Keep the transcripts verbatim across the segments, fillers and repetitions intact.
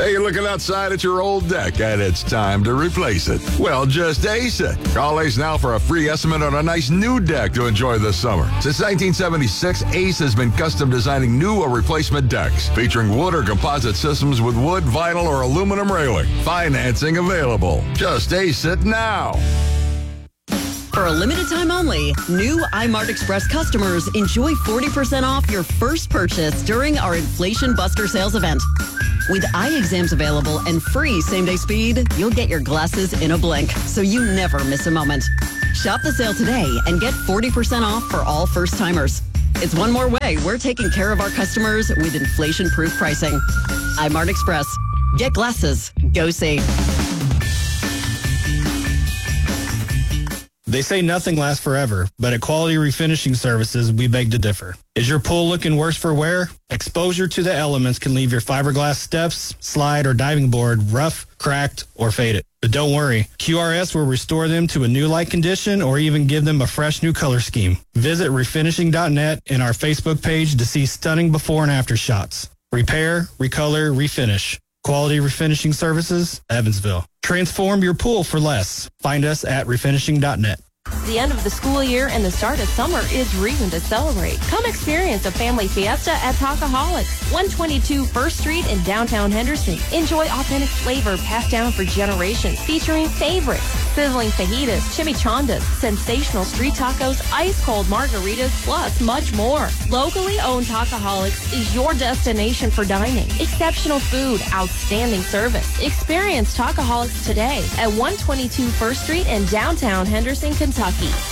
Hey, you're looking outside at your old deck and it's time to replace it. Well, just ace it. Call Ace now for a free estimate on a nice new deck to enjoy this summer. Since nineteen seventy-six, Ace has been custom designing new or replacement decks featuring wood or composite systems with wood, vinyl, or aluminum railing. Financing available. Just ace it now. For a limited time only, new iMart Express customers enjoy forty percent off your first purchase during our Inflation Buster sales event. With eye exams available and free same-day speed, you'll get your glasses in a blink, so you never miss a moment. Shop the sale today and get forty percent off for all first-timers. It's one more way we're taking care of our customers with inflation-proof pricing. iMart Express. Get glasses. Go see. They say nothing lasts forever, but at Quality Refinishing Services, we beg to differ. Is your pool looking worse for wear? Exposure to the elements can leave your fiberglass steps, slide, or diving board rough, cracked, or faded. But don't worry, Q R S will restore them to a new-like condition or even give them a fresh new color scheme. Visit refinishing dot net and our Facebook page to see stunning before and after shots. Repair, recolor, refinish. Quality Refinishing Services, Evansville. Transform your pool for less. Find us at refinishing dot net. The end of the school year and the start of summer is reason to celebrate. Come experience a family fiesta at Talkaholics, one twenty-two First Street in downtown Henderson. Enjoy authentic flavor passed down for generations, featuring favorites, sizzling fajitas, chimichangas, sensational street tacos, ice-cold margaritas, plus much more. Locally owned Talkaholics is your destination for dining. Exceptional food, outstanding service. Experience Talkaholics today at one twenty-two First Street in downtown Henderson, Kentucky.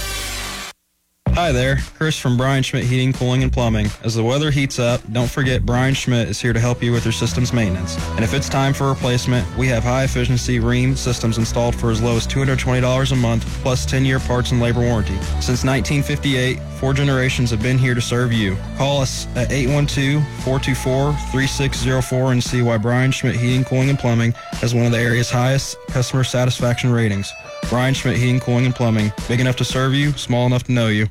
Hi there, Chris from Brian Schmidt Heating, Cooling, and Plumbing. As the weather heats up, don't forget Brian Schmidt is here to help you with your system's maintenance. And if it's time for replacement, we have high-efficiency Rheem systems installed for as low as two hundred twenty dollars a month, plus ten-year parts and labor warranty. Since nineteen fifty-eight, four generations have been here to serve you. Call us at eight one two, four two four, three six zero four and see why Brian Schmidt Heating, Cooling, and Plumbing has one of the area's highest customer satisfaction ratings. Brian Schmidt Heating, Cooling, and Plumbing. Big enough to serve you, small enough to know you.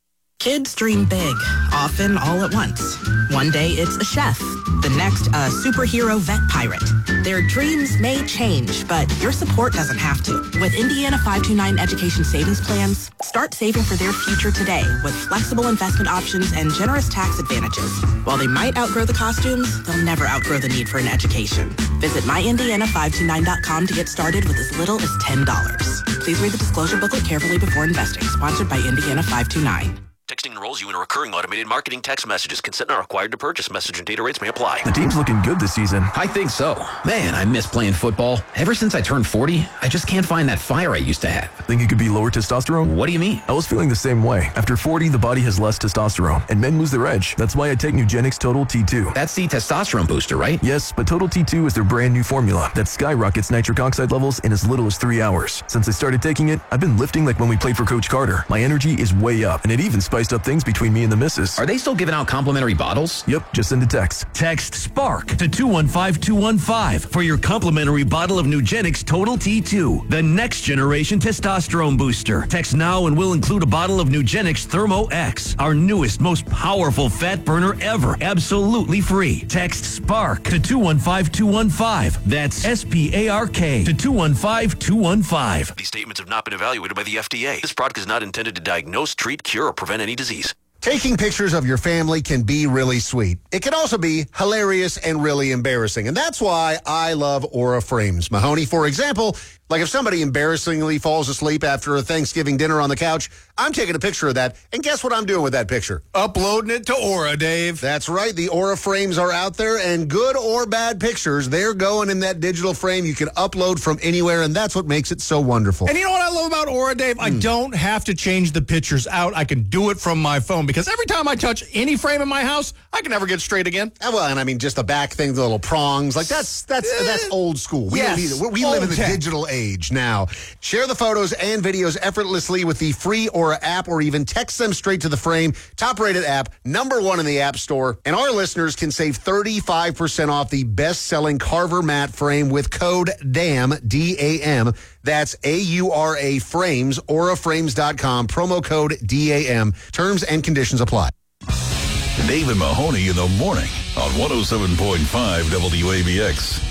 Kids dream big, often all at once. One day it's a chef, the next a superhero vet pirate. Their dreams may change, but your support doesn't have to. With Indiana five two nine Education Savings Plans, start saving for their future today with flexible investment options and generous tax advantages. While they might outgrow the costumes, they'll never outgrow the need for an education. Visit my indiana five two nine dot com to get started with as little as ten dollars. Please read the disclosure booklet carefully before investing. Sponsored by Indiana five two nine. Texting enrolls you in a recurring automated marketing text messages. Consent not required to purchase. Message and data rates may apply. The team's looking good this season. I think so. Man, I miss playing football. Ever since I turned forty, I just can't find that fire I used to have. Think it could be lower testosterone? What do you mean? I was feeling the same way. After forty, the body has less testosterone, and men lose their edge. That's why I take Nugenix Total T two. That's the testosterone booster, right? Yes, but Total T two is their brand new formula that skyrockets nitric oxide levels in as little as three hours. Since I started taking it, I've been lifting like when we played for Coach Carter. My energy is way up, and it even spiced up things between me and the missus. Are they still giving out complimentary bottles? Yep, just send a text. Text SPARK to two one five two one five for your complimentary bottle of Nugenix Total T two, the next generation testosterone booster. Text now and we'll include a bottle of Nugenix Thermo X, our newest, most powerful fat burner ever, absolutely free. Text SPARK to two one five two one five. That's S P A R K to two one five two one five. These statements have not been evaluated by the F D A. This product is not intended to diagnose, treat, cure, or prevent any disease. Taking pictures of your family can be really sweet. It can also be hilarious and really embarrassing. And that's why I love Aura Frames. Mahoney, for example, like if somebody embarrassingly falls asleep after a Thanksgiving dinner on the couch, I'm taking a picture of that. And guess what I'm doing with that picture? Uploading it to Aura, Dave. That's right. The Aura Frames are out there, and good or bad pictures, they're going in that digital frame you can upload from anywhere, and that's what makes it so wonderful. And you know what I love about Aura, Dave? Mm. I don't have to change the pictures out. I can do it from my phone, because every time I touch any frame in my house, I can never get straight again. Uh, well, and I mean, just the back thing, the little prongs, like that's that's uh, that's old school. We yes, don't need it. We live in the tech. digital age now. Share the photos and videos effortlessly with the free Aura app, or even text them straight to the frame. Top-rated app, number one in the App Store. And our listeners can save thirty-five percent off the best-selling Carver matte frame with code D A M, D A M. That's A U R A Frames, aura frames dot com, promo code D A M. Terms and conditions apply. Dave and Mahoney in the morning on one oh seven point five W A B X.